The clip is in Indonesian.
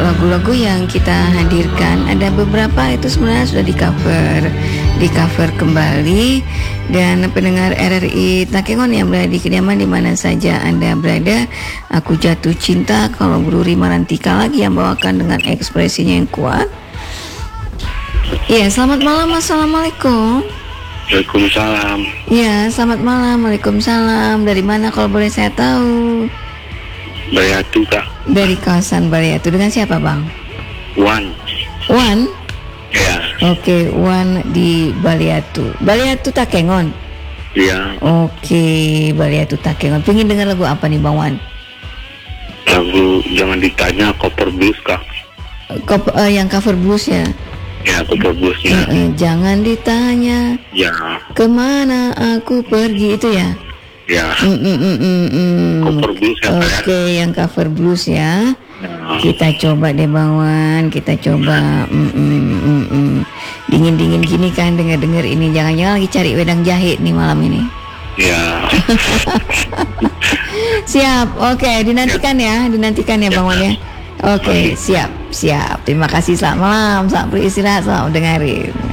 lagu-lagu yang kita hadirkan ada beberapa itu sebenarnya sudah di cover kembali. Dan pendengar RRI Takengon yang berada di kediaman di mana saja Anda berada, Aku Jatuh Cinta kalau Buru Rima Rantika lagi yang bawakan dengan ekspresinya yang kuat. Iya, selamat malam, assalamualaikum. Waalaikumsalam. Ya, selamat malam, waalaikumsalam. Dari mana kalau boleh saya tahu? Baliatu, Kak. Dari kawasan Baliatu. Dengan siapa, Bang? Wan. Wan? Ya. Oke, Wan di Baliatu. Baliatu Takengon? Iya. Oke, Baliatu Takengon. Pengen dengar lagu apa nih, Bang Wan? Lagu Jangan Ditanya, cover blues, Kak. Yang cover blues ya? Ya, cover bluesnya. Jangan ditanya Ya. kemana aku pergi, itu ya? Ya. Cover blues ya, Kak. Oke, yang cover blues ya. Ya. Kita coba deh, Bang Wan. Kita coba. Dingin-dingin gini kan denger ini. Jangan-jangan lagi cari wedang jahe nih malam ini. Ya. Siap. Oke, dinantikan ya Bang Wan ya. Oke, siap. Terima kasih, selamat malam, selamat beristirahat, selamat dengerin.